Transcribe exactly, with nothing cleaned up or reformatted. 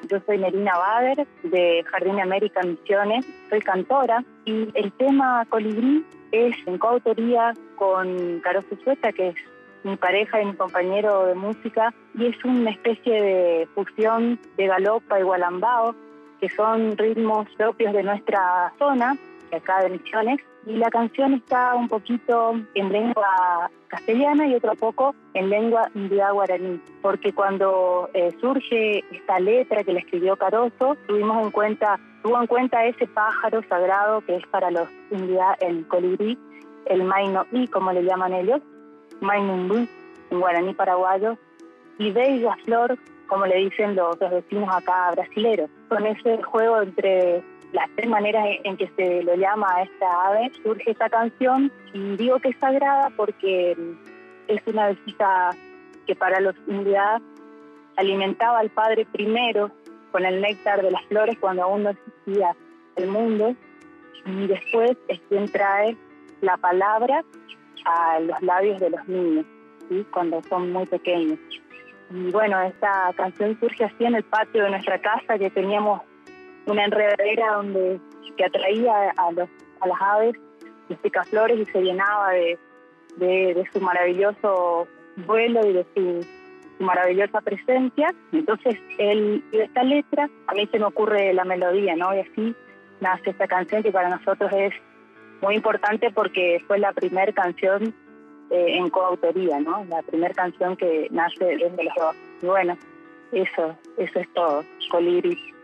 Yo soy Melina Bader, de Jardín América Misiones, soy cantora, y el tema Colibrí es en coautoría con Caro Sueta, que es mi pareja y mi compañero de música, y es una especie de fusión de galopa y gualambao, que son ritmos propios de nuestra zona, de acá de Misiones, y la canción está un poquito en lengua castellana y otro poco en lengua india guaraní, porque cuando eh, surge esta letra que le escribió Caroso, tuvimos en cuenta, tuvo en cuenta ese pájaro sagrado que es para los india el colibrí, el mainoí, como le llaman ellos, mainumbu, en guaraní paraguayo, y bella flor, como le dicen los, los vecinos acá brasileros. Con ese juego entre las tres maneras en que se lo llama a esta ave, surge esta canción, y digo que es sagrada porque es una avecita que para los indios alimentaba al Padre primero con el néctar de las flores cuando aún no existía el mundo, y después es quien trae la palabra a los labios de los niños, ¿sí? Cuando son muy pequeños. Y bueno, esta canción surge así en el patio de nuestra casa, que teníamos una enredadera donde que atraía a, los, a las aves, los picaflores, y se llenaba de, de, de su maravilloso vuelo y de su, su maravillosa presencia. Entonces, el, esta letra, a mí se me ocurre la melodía, ¿no? Y así nace esta canción, que para nosotros es muy importante porque fue la primera canción eh, en coautoría, ¿no? La primera canción que nace desde los dos. Y bueno, eso, eso es todo, Colibrí.